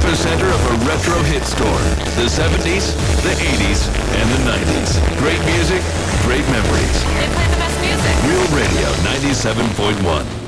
epicenter of a retro hit storm. The 70s, the 80s, and the 90s. Great music, great memories. They play the best music. Real Radio 97.1.